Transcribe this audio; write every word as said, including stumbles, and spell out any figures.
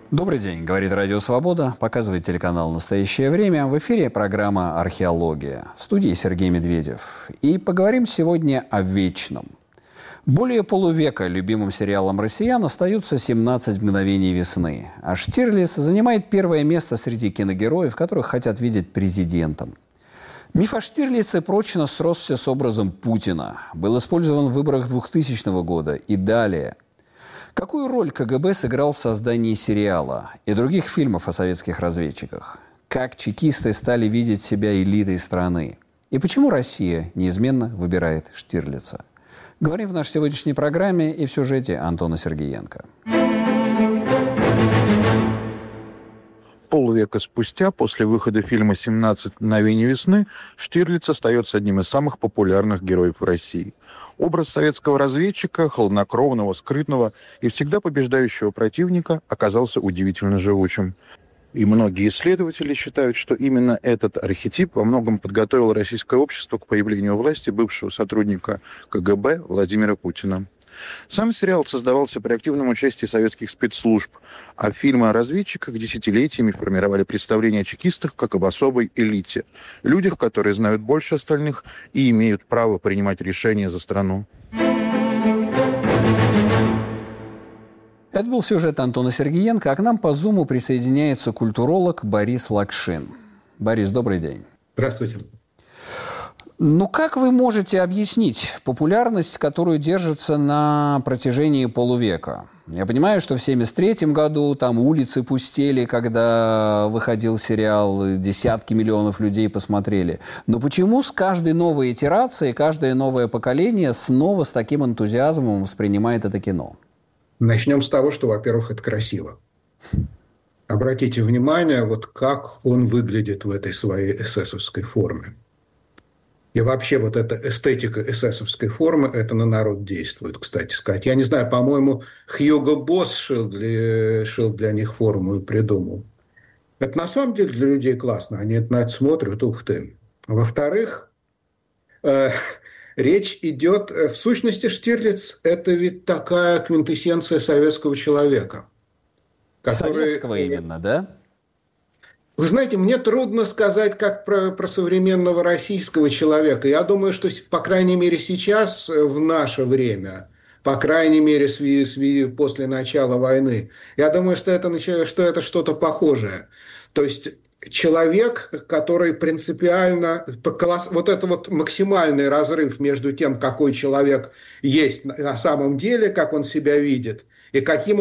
Добрый день, говорит Радио Свобода, показывает телеканал «Настоящее время». В эфире программа «Археология». В студии Сергей Медведев. И поговорим сегодня о вечном. Более полувека любимым сериалом россиян остаются «семнадцать мгновений весны». А Штирлиц занимает первое место среди киногероев, которых хотят видеть президентом. Миф о Штирлице прочно сросся с образом Путина. Был использован в выборах двухтысячного года и далее. Какую роль ка гэ бэ сыграл в создании сериала и других фильмов о советских разведчиках? Как чекисты стали видеть себя элитой страны? И почему Россия неизменно выбирает Штирлица? Говорим в нашей сегодняшней программе и в сюжете Антона Сергеенко. Полвека спустя, после выхода фильма «семнадцать мгновений весны», Штирлиц остается одним из самых популярных героев в России. Образ советского разведчика, хладнокровного, скрытного и всегда побеждающего противника оказался удивительно живучим. И многие исследователи считают, что именно этот архетип во многом подготовил российское общество к появлению у власти бывшего сотрудника ка гэ бэ Владимира Путина. Сам сериал создавался при активном участии советских спецслужб, а фильмы о разведчиках десятилетиями формировали представление о чекистах как об особой элите, людях, которые знают больше остальных и имеют право принимать решения за страну. Это был сюжет Антона Сергеенко, а к нам по Зуму присоединяется культуролог Борис Лакшин. Борис, добрый день. Здравствуйте. Ну, как вы можете объяснить популярность, которую держится на протяжении полувека? Я понимаю, что в семьдесят третьем году там улицы пустели, когда выходил сериал, десятки миллионов людей посмотрели. Но почему с каждой новой итерацией, каждое новое поколение снова с таким энтузиазмом воспринимает это кино? Начнем с того, что, во-первых, это красиво. Обратите внимание, вот как он выглядит в этой своей эсэсовской форме. И вообще вот эта эстетика эсэсовской формы, это на народ действует, кстати сказать. Я не знаю, по-моему, Хьюго Босс шил для, шил для них форму и придумал. Это на самом деле для людей классно. Они на это смотрят, ух ты. Во-вторых, э, речь идет... В сущности, Штирлиц – это ведь такая квинтэссенция советского человека. Который... Советского именно, да? Вы знаете, мне трудно сказать, как про, про современного российского человека. Я думаю, что, по крайней мере, сейчас, в наше время, по крайней мере, сви, сви, после начала войны, я думаю, что это, что это что-то похожее. То есть человек, который принципиально... Вот это вот максимальный разрыв между тем, какой человек есть на самом деле, как он себя видит, и каким